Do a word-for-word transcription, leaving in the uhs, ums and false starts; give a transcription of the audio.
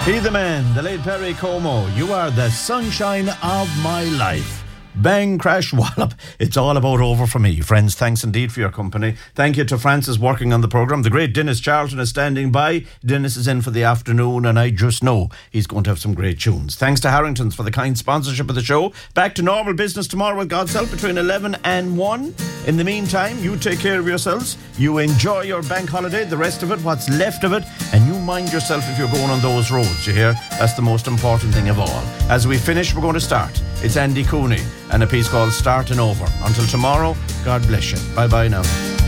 He the man, the late Perry Como. You are the sunshine of my life. Bang, crash, wallop. It's all about over for me. Friends, thanks indeed for your company. Thank you to Francis working on the programme. The great Dennis Charlton is standing by. Dennis is in for the afternoon and I just know he's going to have some great tunes. Thanks to Harrington's for the kind sponsorship of the show. Back to normal business tomorrow with God's help between eleven and one. In the meantime, you take care of yourselves. You enjoy your bank holiday, the rest of it, what's left of it, and you mind yourself if you're going on those roads, you hear? That's the most important thing of all. As we finish, we're going to start. It's Andy Cooney and a piece called Starting Over. Until tomorrow, God bless you. Bye-bye now.